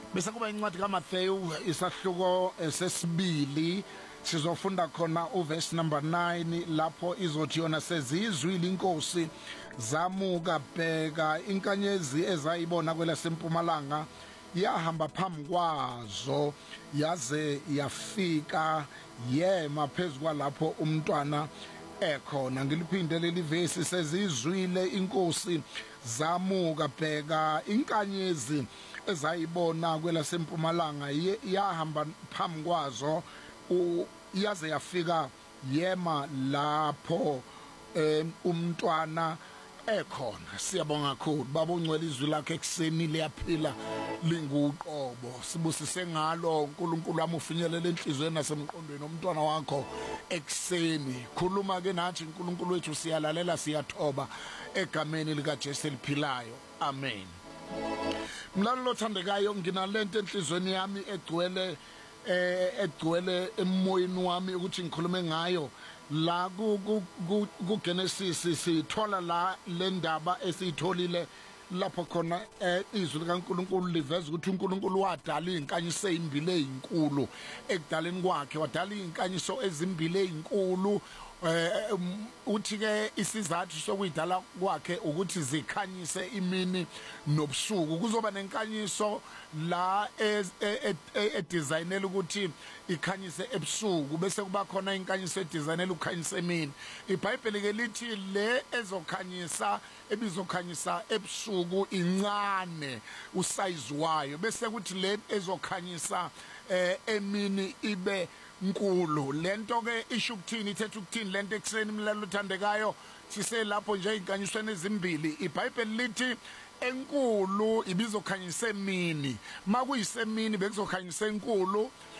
Bese kuba incwadi kaMatheyu isahluko sesibili sizofunda khona uverse number 9 lapho izothi yona sezizwile inkosi zamuka bheka inkanyezi ezayibona kwelasempumalanga yahamba phambi kwazo yaze yafika yema phezukwa lapho umntwana ekhona. Ngiliphinde leli verse sezizwile inkosi zamuka bheka inkanyezi ezayibona kwelasempumalanga yahamba phambi kwazo yaze yafika yema lapho umntwana ekhona. Siyabonga kakhulu baba ungcwele izwi lakhe ekseni liyaphila linguqobo. Sibusise ngalo uNkulunkulu wami ufinyelele enhlizweni nasemqondweni omntwana wakho ekseni. Khuluma ke nathi uNkulunkulu wethu, siyalalela siyathoba egameni lika Jesu eliphilayo. Amen. Mlaleli othandekayo, nginalento enhlizweni yami egcwele emoyeni wami ukuthi ngikhulume ngayo. La ku Genesis sithola la le ndaba esitholile lapho khona izwi likaNkulunkulu liveza ukuthi uNkulunkulu wadala izinkanyiso ezimbili ezinkulu. Ekudaleni kwakhe wadala izinkanyiso ezimbili ezinkulu. Uthi ke isizathu sokuyidala kwakhe ukuthi zikhanyise imini nobusuku. Kuzoba nenkanyiso la edesignela ukuthi ikhanyise ebusuku, bese kuba khona inkanyiso edesignela ukukhanyisa emini. iBhayibheli ke lithi le ezokhanyisa ebizokhanyisa ebusuku incane usize wayo, bese kuthi le ezokhanyisa emini ibe nkulu. Lento ke isho ukuthini, ithetha ukuthini lento ekseni mlalelo uthandekayo? Sise lapho nje inkanyisweni ezimbili. iBhayibheli lithi enkulu ibizokhanyisa emini, makuyisemini bekuzokhanyisa enkulu.